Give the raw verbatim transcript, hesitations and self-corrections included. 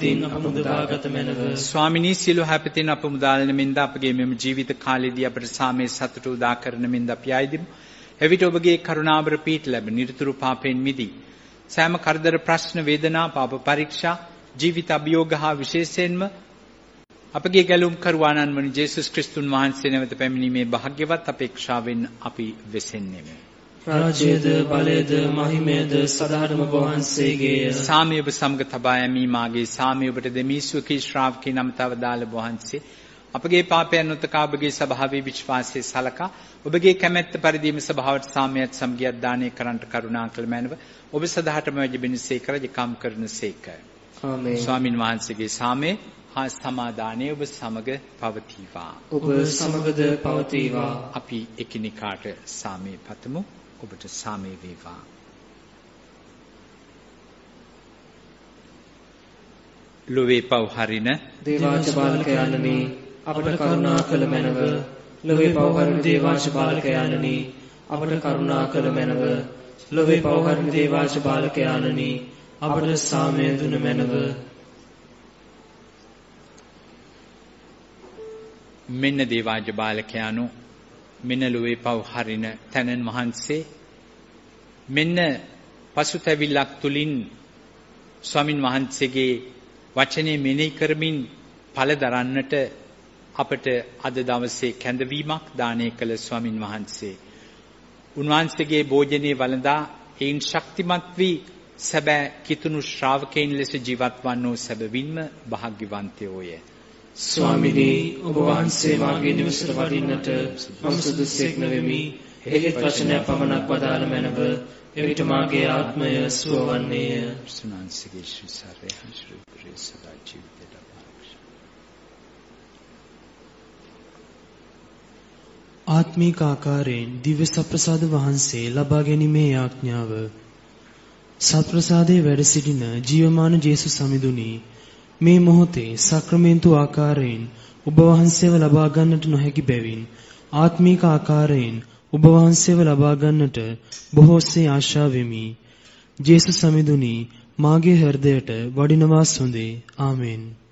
තින් අප මුදාගත මැනව. ස්වාමිනී සියලු හැපතින් අප මුදාලන මෙන්ද අපගේ මෙම ජීවිත කාලයේදී අපට සාමයේ සතුට උදා කරන මෙන්ද අපි ආයදිමු. එවිට ඔබගේ කරුණාබර පීඨ ලැබ නිරතුරු පාපයෙන් මිදී සෑම කරදර ප්‍රශ්න වේදනා පාප පරීක්ෂා ජීවිත අභියෝග හා විශේෂයෙන්ම අපගේ ගැලුම් කරුවාණන් වන ජේසුස් ක්‍රිස්තුන් වහන්සේ නැවත පැමිණීමේ භාග්‍යවත් අපේක්ෂාවෙන් අපි වෙසෙන්නේමු. රාජ්‍යද බලයද මහිමයද සදාටම වහන්සේගේය. සාමය ඔබ සමග තබා යමි මාගේ සාමය ඔබට දෙමි සුවකී ශ්‍රාවකී නමතව දාල වහන්සේ අපගේ පාපයන් උතකා ඔබගේ සභාවේ විශ්වාසයේ සලකා ඔබගේ කැමැත්ත පරිදිම සභාවට සාමයත් සමගියත් දානය කරන්නට කරුණා කළ මැනව ඔබ සදාටම වැජබෙනසේක රජකම් කරනසේක. ආමේන්. ස්වාමින් වහන්සේගේ සාමය හා සමාදානය ඔබ සමග පවතිවා. ඔබ සමගද පවතිවා. අපි එකිනෙකාට සාමය පතමු. ඔබට සාමය වේවා. ලොවේ පව් හරින දේවාංශ බාලකයන්නි අපට කරුණා කළ මැනව. ලොවේ පව් හරින දේවාංශ බාලකයන්නි අපට කරුණා කළ මැනව. ලොවේ පව් හරින දේවාංශ බාලකයන්නි අපට සාමය දුන මැනව. මෙන්න දේවාජ බාලකයානු මෙන්න ලොවේ පව් හරින තැනන් වහන්සේ මෙන්න පසුතැවිල්ලක් තුලින් ස්වාමින් වහන්සේගේ වචනේ මෙනෙහි කරමින් ඵල දරන්නට අපට අද දවසේ කැඳවීමක් දානය කළ ස්වාමින් වහන්සේ උන්වහන්සේගේ භෝජනේ වළඳා ඒන් ශක්තිමත් වී සැබෑ කිතුණු ශ්‍රාවකයන් ලෙස ජීවත් වන්නෝ සැබවින්ම භාග්‍යවන්තයෝය. ස්වාමිනී ඔබ වහන්සේ මාගේ නිවසට වඩින්නට මම සුදුස්සෙක් නොවෙමි. එහෙත් වචනය පමණක් වදාළ මැනව. එවිට මාගේ ආත්මය සුව වන්නේය. සුනාන්සේගේ ශ්‍රීසාරය හංශ්‍රූපරේ සදා ජීවිතයට ආරක්ෂා. ආත්මික ආකාරයෙන් දිව්‍ය සප්‍රසාද වහන්සේ ලබා ගැනීමේ යාඥාව. සප්‍රසාදයේ වැඩ සිටින ජීවමාන ජේසුස් සමිඳුනි මේ මොහොතේ සක්‍රමේන්තු ආකාරයෙන් ඔබ වහන්සේව ලබා ගන්නට නොහැකි බැවින් ආත්මීක ආකාරයෙන් ඔබ වහන්සේව ලබා ගන්නට බොහෝසේ ආශා වෙමි. ජේසුස් සමිඳුනි මාගේ හෘදයට වඩිනවා සොඳේ. ආමෙන්.